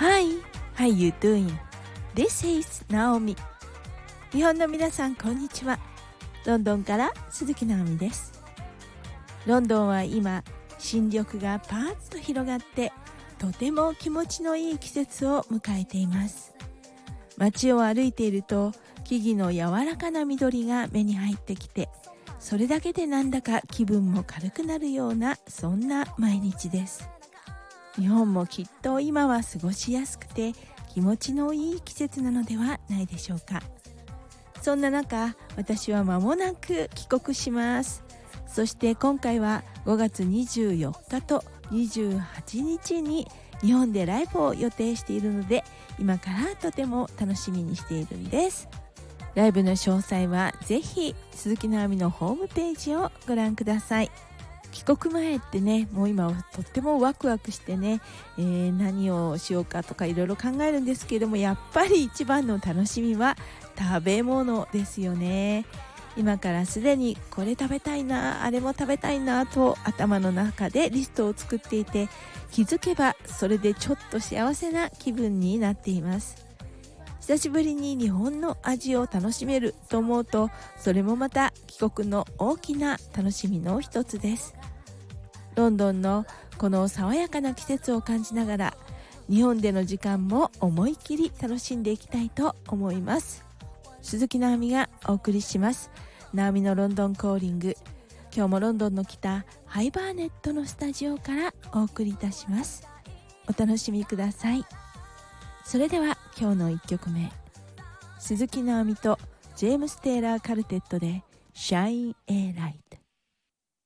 Hi, how you doing? This is Naomi. 日本の皆さんこんにちは。ロンドンから鈴木直美です。ロンドンは今新緑がパーッと広がってとても気持ちのいい季節を迎えています。街を歩いていると木々の柔らかな緑が目に入ってきて、それだけでなんだか気分も軽くなるようなそんな毎日です。日本もきっと今は過ごしやすくて気持ちのいい季節なのではないでしょうか。そんな中、私は間もなく帰国します。そして今回は5月24日と28日に日本でライブを予定しているので、今からとても楽しみにしているんです。ライブの詳細はぜひ鈴木直美のホームページをご覧ください。帰国前ってね、もう今とってもワクワクしてね、何をしようかとかいろいろ考えるんですけれども、やっぱり一番の楽しみは食べ物ですよね。今からすでにこれ食べたいな、あれも食べたいなと頭の中でリストを作っていて、気づけばそれでちょっと幸せな気分になっています。久しぶりに日本の味を楽しめると思うと、それもまた帰国の大きな楽しみの一つです。ロンドンのこの爽やかな季節を感じながら、日本での時間も思い切り楽しんでいきたいと思います。鈴木直美がお送りします。直美のロンドンコーリング。今日もロンドンの北ハイバーネットのスタジオからお送りいたします。お楽しみください。それでは今日の1曲目、鈴木直美とジェームス・テイラー・カルテットで Shine a Light。